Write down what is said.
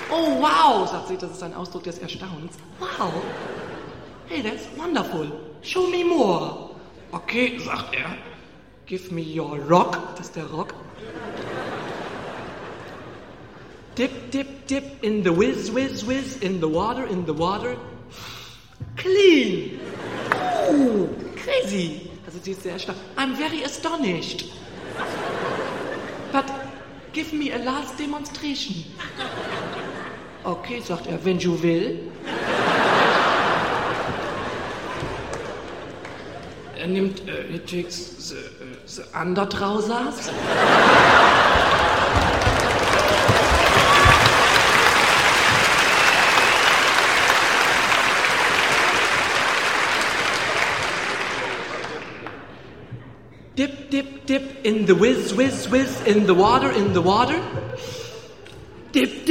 Oh, wow, sagt sie, das ist ein Ausdruck des Erstaunens. Wow. Hey, that's wonderful. Show me more. Okay, sagt er. Give me your rock. Das ist der Rock. Dip, dip, dip in the whiz, whiz, whiz, in the water, in the water. Clean. Oh, crazy. Also sie ist sehr erstaunt. I'm very astonished. But give me a last demonstration. Okay, sagt er, wenn du willst. Er nimmt, he takes the undertrousers. Dip, dip, dip in the whiz, whiz, whiz, in the water, in the water. Dip,